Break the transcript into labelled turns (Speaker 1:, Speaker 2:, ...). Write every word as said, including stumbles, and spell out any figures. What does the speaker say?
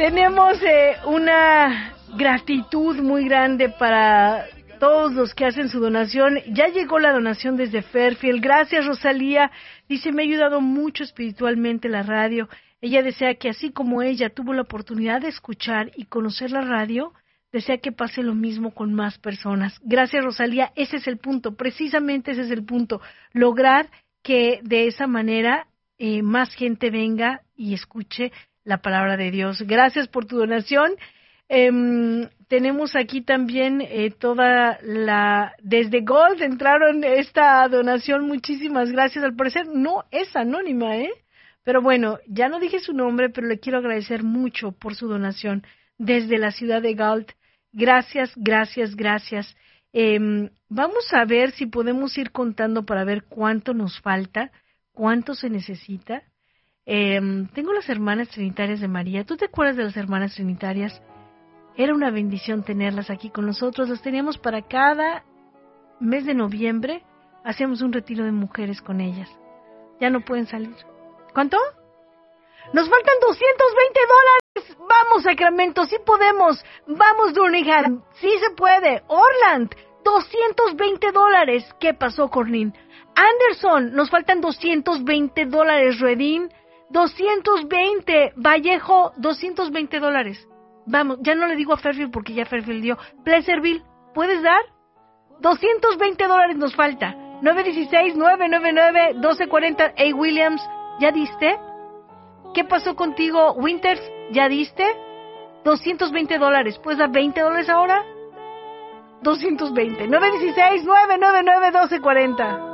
Speaker 1: Tenemos eh, una gratitud muy grande para todos los que hacen su donación. Ya llegó la donación desde Fairfield. Gracias, Rosalía. Dice, me ha ayudado mucho espiritualmente la radio. Ella desea que así como ella tuvo la oportunidad de escuchar y conocer la radio, desea que pase lo mismo con más personas. Gracias, Rosalía. Ese es el punto, precisamente ese es el punto. Lograr que de esa manera eh, más gente venga y escuche la palabra de Dios. Gracias por tu donación. Eh, tenemos aquí también eh, toda la... Desde Gold entraron esta donación. Muchísimas gracias. Al parecer no es anónima, ¿eh? Pero bueno, ya no dije su nombre, pero le quiero agradecer mucho por su donación desde la ciudad de Galt. Gracias, gracias, gracias. Eh, vamos a ver si podemos ir contando para ver cuánto nos falta, cuánto se necesita. Eh, tengo las hermanas trinitarias de María. ¿Tú te acuerdas de las hermanas trinitarias? Era una bendición tenerlas aquí con nosotros. Las teníamos para cada mes de noviembre. Hacíamos un retiro de mujeres con ellas. Ya no pueden salir. ¿Cuánto? Nos faltan doscientos veinte dólares. Vamos, Sacramento, sí podemos. Vamos, Durningham, sí se puede. Orland, doscientos veinte dólares. ¿Qué pasó, Corlín? Anderson, nos faltan doscientos veinte dólares. Redín, doscientos veinte. Vallejo, doscientos veinte dólares. Vamos, ya no le digo a Fairfield porque ya Fairfield dio. Pleasantville, ¿puedes dar? doscientos veinte dólares nos falta. nueve uno seis, nueve nueve nueve, uno dos cuatro cero. Hey, Williams, ¿ya diste? ¿Qué pasó contigo, Winters? ¿Ya diste? doscientos veinte dólares. ¿Puedes dar veinte dólares ahora? doscientos veinte. nueve uno seis, nueve nueve nueve, uno dos cuatro cero.